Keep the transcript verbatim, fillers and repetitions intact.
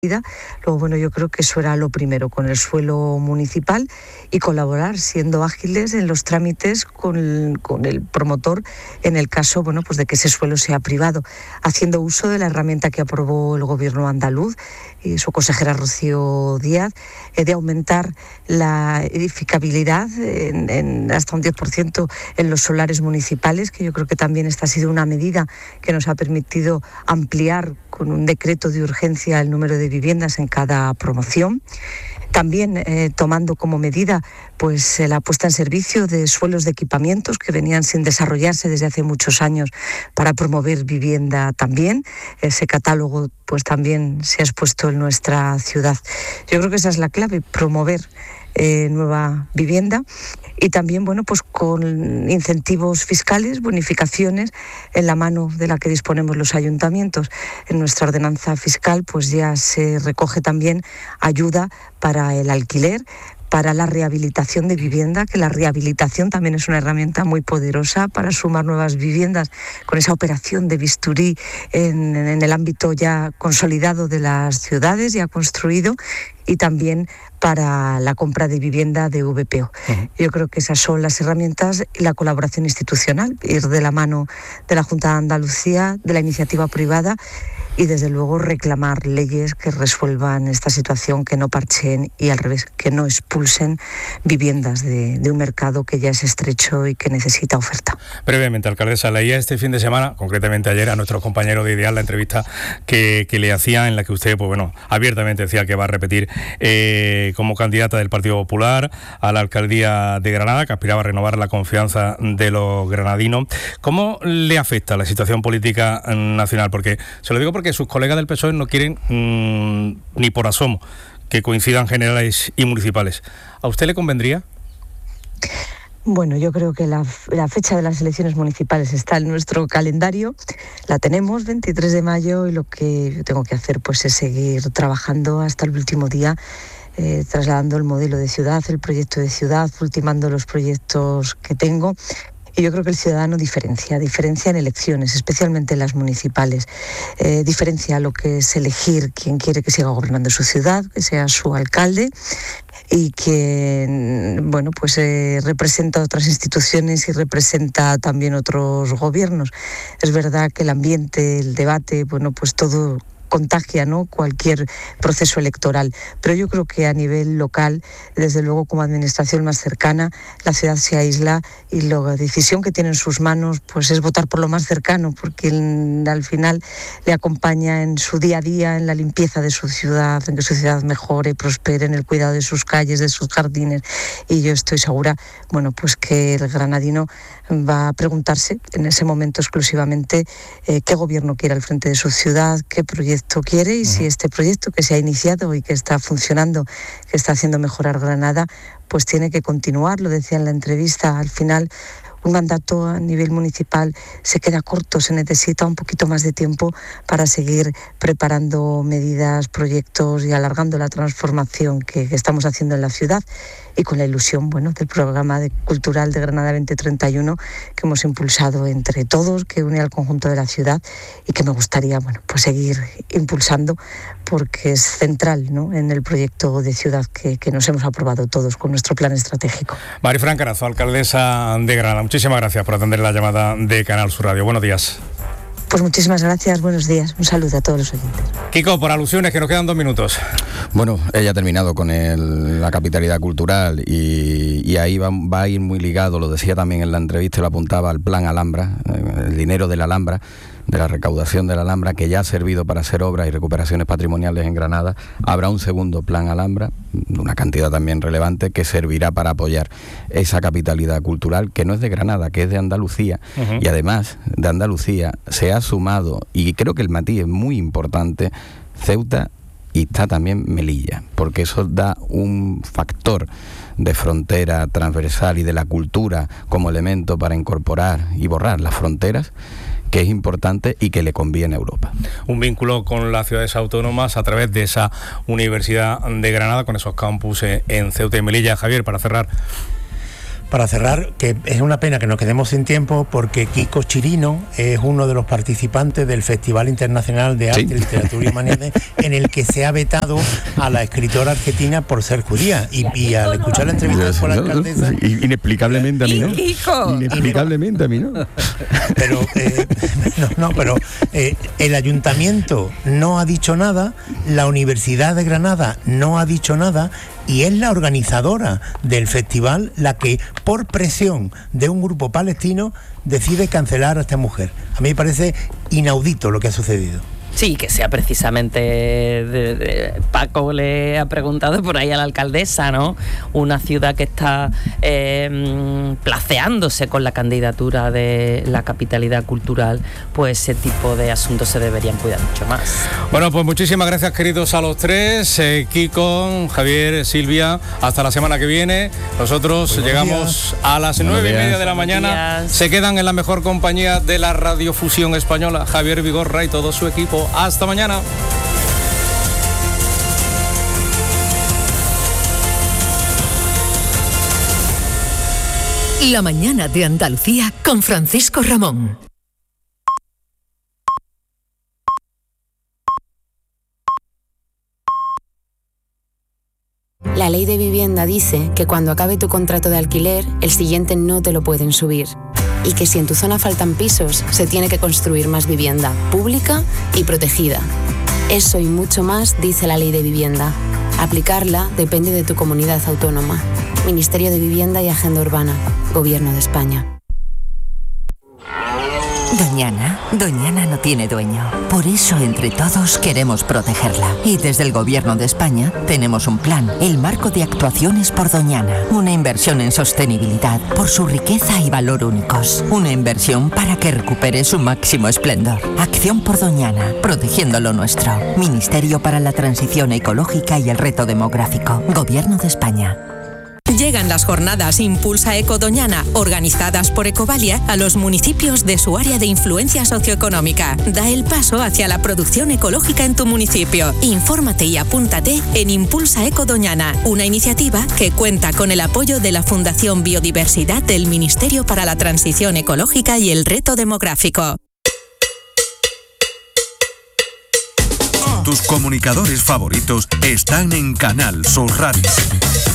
Luego, bueno, yo creo que eso era lo primero, con el suelo municipal y colaborar, siendo ágiles en los trámites con el, con el promotor en el caso, bueno, pues de que ese suelo sea privado, haciendo uso de la herramienta que aprobó el gobierno andaluz y su consejera Rocío Díaz, eh, de aumentar la edificabilidad en, en hasta un diez por ciento en los solares municipales, que yo creo que también esta ha sido una medida que nos ha permitido ampliar con un decreto de urgencia el número de viviendas en cada promoción. También eh, tomando como medida pues eh, la puesta en servicio de suelos de equipamientos que venían sin desarrollarse desde hace muchos años para promover vivienda también. Ese catálogo pues también se ha expuesto en nuestra ciudad. Yo creo que esa es la clave, promover eh, nueva vivienda. Y también, bueno, pues con incentivos fiscales, bonificaciones en la mano de la que disponemos los ayuntamientos. En nuestra ordenanza fiscal pues ya se recoge también ayuda para el alquiler, para la rehabilitación de vivienda, que la rehabilitación también es una herramienta muy poderosa para sumar nuevas viviendas con esa operación de bisturí en, en el ámbito ya consolidado de las ciudades, ya construido, y también para la compra de vivienda de V P O. Uh-huh. Yo creo que esas son las herramientas y la colaboración institucional, ir de la mano de la Junta de Andalucía, de la iniciativa privada y desde luego reclamar leyes que resuelvan esta situación, que no parcheen y al revés, que no expulsen viviendas de, de un mercado que ya es estrecho y que necesita oferta. Brevemente, alcaldesa, leía este fin de semana, concretamente ayer, a nuestro compañero de Ideal, la entrevista que, que le hacía, en la que usted, pues bueno, abiertamente decía que va a repetir eh, como candidata del Partido Popular a la alcaldía de Granada, que aspiraba a renovar la confianza de los granadinos. ¿Cómo le afecta la situación política nacional? Porque se lo digo porque sus colegas del P S O E no quieren mmm, ni por asomo que coincidan generales y municipales. ¿A usted le convendría? Bueno, yo creo que la, la fecha de las elecciones municipales está en nuestro calendario, la tenemos, veintitrés de mayo, y lo que yo tengo que hacer pues es seguir trabajando hasta el último día, eh, trasladando el modelo de ciudad, el proyecto de ciudad, ultimando los proyectos que tengo. Y yo creo que el ciudadano diferencia, diferencia en elecciones, especialmente en las municipales. Eh, diferencia lo que es elegir quién quiere que siga gobernando su ciudad, que sea su alcalde, y que, bueno, pues eh, representa otras instituciones y representa también otros gobiernos. Es verdad que el ambiente, el debate, bueno, pues todo contagia, ¿no?, cualquier proceso electoral, pero yo creo que a nivel local, desde luego como administración más cercana, la ciudad se aísla y la decisión que tiene en sus manos pues es votar por lo más cercano, porque el, al final le acompaña en su día a día, en la limpieza de su ciudad, en que su ciudad mejore, prospere, en el cuidado de sus calles, de sus jardines, y yo estoy segura, bueno, pues que el granadino va a preguntarse en ese momento exclusivamente eh, qué gobierno quiere al frente de su ciudad, qué proyecto quiere, y uh-huh. si este proyecto que se ha iniciado y que está funcionando, que está haciendo mejorar Granada, pues tiene que continuar. Lo decía en la entrevista, al final un mandato a nivel municipal se queda corto, se necesita un poquito más de tiempo para seguir preparando medidas, proyectos y alargando la transformación que, que estamos haciendo en la ciudad, y con la ilusión, bueno, del programa de, cultural de Granada veinte treinta y uno que hemos impulsado entre todos, que une al conjunto de la ciudad y que me gustaría, bueno, pues seguir impulsando, porque es central, ¿no?, en el proyecto de ciudad que, que nos hemos aprobado todos con nuestro plan estratégico. Marifran Carazo, alcaldesa de Granada, muchísimas gracias por atender la llamada de Canal Sur Radio. Buenos días. Pues muchísimas gracias, buenos días. Un saludo a todos los oyentes. Kiko, por alusiones, que nos quedan dos minutos. Bueno, ella ha terminado con el, la capitalidad cultural y, y ahí va, va a ir muy ligado, lo decía también en la entrevista, lo apuntaba al plan Alhambra, el dinero de la Alhambra, de la recaudación de la Alhambra, que ya ha servido para hacer obras y recuperaciones patrimoniales en Granada. Habrá un segundo plan Alhambra, una cantidad también relevante, que servirá para apoyar esa capitalidad cultural, que no es de Granada, que es de Andalucía. Uh-huh. Y además de Andalucía se ha sumado, y creo que el matiz es muy importante, Ceuta, y está también Melilla, porque eso da un factor de frontera transversal y de la cultura como elemento para incorporar y borrar las fronteras, que es importante y que le conviene a Europa. Un vínculo con las ciudades autónomas a través de esa Universidad de Granada, con esos campus en Ceuta y Melilla. Javier, para cerrar. para cerrar, que es una pena que nos quedemos sin tiempo, porque Kiko Chirino es uno de los participantes del Festival Internacional de Arte, sí. Literatura y Humanidades, en el que se ha vetado a la escritora argentina por ser judía. Y, y al escuchar la entrevista con la alcaldesa... Inexplicablemente a mí, ¿no? Inexplicablemente a mí, ¿no? Pero, eh, no, no, pero eh, el ayuntamiento no ha dicho nada, la Universidad de Granada no ha dicho nada, y es la organizadora del festival la que, por presión de un grupo palestino, decide cancelar a esta mujer. A mí me parece inaudito lo que ha sucedido. Sí, que sea precisamente de, de, Paco le ha preguntado por ahí a la alcaldesa, ¿no? Una ciudad que está eh, placeándose con la candidatura de la capitalidad cultural, pues ese tipo de asuntos se deberían cuidar mucho más. Bueno, pues muchísimas gracias, queridos, a los tres, eh, Kiko, Javier, Silvia, hasta la semana que viene. Nosotros Buenos llegamos días. a las Buenos nueve días. y media de la mañana. Se quedan en la mejor compañía de la radiofusión española, Javier Vigorra y todo su equipo. Hasta mañana. La mañana de Andalucía con Francisco Ramón. La ley de vivienda dice que cuando acabe tu contrato de alquiler, el siguiente no te lo pueden subir. Y que si en tu zona faltan pisos, se tiene que construir más vivienda, pública y protegida. Eso y mucho más dice la ley de vivienda. Aplicarla depende de tu comunidad autónoma. Ministerio de Vivienda y Agenda Urbana. Gobierno de España. Doñana, Doñana no tiene dueño. Por eso entre todos queremos protegerla. Y desde el Gobierno de España tenemos un plan, el Marco de Actuaciones por Doñana. Una inversión en sostenibilidad por su riqueza y valor únicos. Una inversión para que recupere su máximo esplendor. Acción por Doñana, protegiendo lo nuestro. Ministerio para la Transición Ecológica y el Reto Demográfico. Gobierno de España. Llegan las jornadas Impulsa Eco Doñana, organizadas por Ecovalia, a los municipios de su área de influencia socioeconómica. Da el paso hacia la producción ecológica en tu municipio. Infórmate y apúntate en Impulsa Eco Doñana, una iniciativa que cuenta con el apoyo de la Fundación Biodiversidad del Ministerio para la Transición Ecológica y el Reto Demográfico. Tus comunicadores favoritos están en Canal Sur Radio.